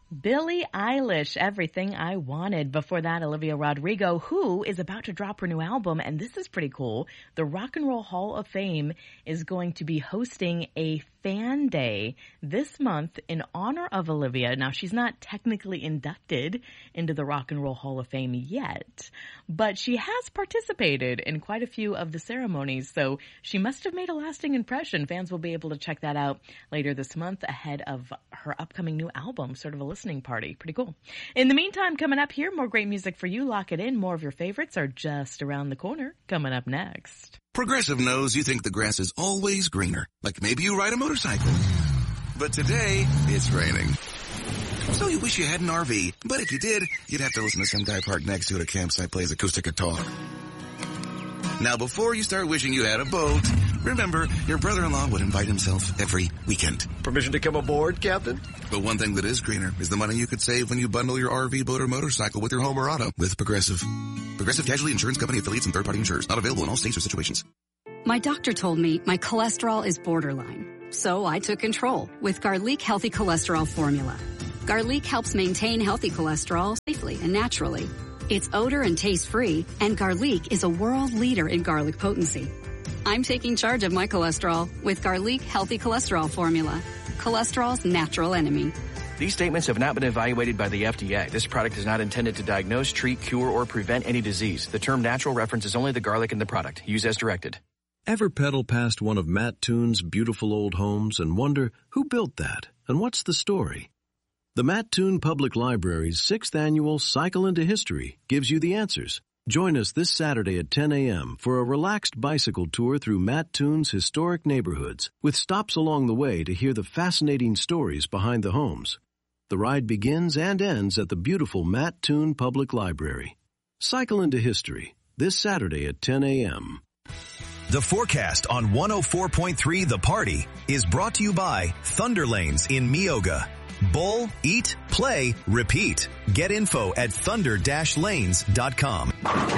Billie Eilish, Everything I Wanted. Before that, Olivia Rodrigo, who is about to drop her new album, and this is pretty cool. The Rock and Roll Hall of Fame is going to be hosting a fan day this month in honor of Olivia. Now, she's not technically inducted into the Rock and Roll Hall of Fame yet, but she has participated in quite a few of the ceremonies, so she must have made a lasting impression. Fans will be able to check that out later this month ahead of her upcoming new album, sort of a listening party. Pretty cool. In the meantime, coming up here, more great music for you. Lock it in. More of your favorites are just around the corner. Coming up next. Progressive knows you think the grass is always greener. Like maybe you ride a motorcycle. But today, it's raining. So you wish you had an RV. But if you did, you'd have to listen to some guy parked next to it at a campsite plays acoustic guitar. Now, before you start wishing you had a boat, remember, your brother-in-law would invite himself every weekend. Permission to come aboard, Captain? But one thing that is greener is the money you could save when you bundle your RV, boat, or motorcycle with your home or auto with Progressive. Progressive Casualty Insurance Company affiliates and third-party insurers. Not available in all states or situations. My doctor told me my cholesterol is borderline. So I took control with Garlic Healthy Cholesterol Formula. Garlic helps maintain healthy cholesterol safely and naturally. It's odor and taste free, and Garlic is a world leader in garlic potency. I'm taking charge of my cholesterol with Garlic Healthy Cholesterol Formula. Cholesterol's natural enemy. These statements have not been evaluated by the FDA. This product is not intended to diagnose, treat, cure, or prevent any disease. The term natural references only the garlic in the product. Use as directed. Ever pedal past one of Matt Toon's beautiful old homes and wonder who built that and what's the story? The Matt Toon Public Library's 6th annual Cycle into History gives you the answers. Join us this Saturday at 10 a.m. for a relaxed bicycle tour through Matt Toon's historic neighborhoods, with stops along the way to hear the fascinating stories behind the homes. The ride begins and ends at the beautiful Matt Toon Public Library. Cycle into History, this Saturday at 10 a.m. The forecast on 104.3 The Party is brought to you by Thunder Lanes in Meoga. Bowl, eat, play, repeat. Get info at thunder-lanes.com.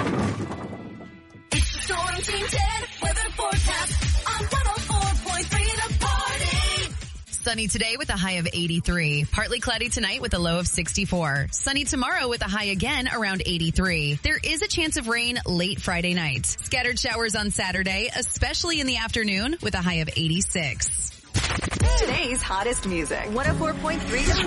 It's the Storm Team 10 weather forecast on 104.3 The Party. Sunny today with a high of 83. Partly cloudy tonight with a low of 64. Sunny tomorrow with a high again around 83. There is a chance of rain late Friday night. Scattered showers on Saturday, especially in the afternoon with a high of 86. Today's hottest music. 104.3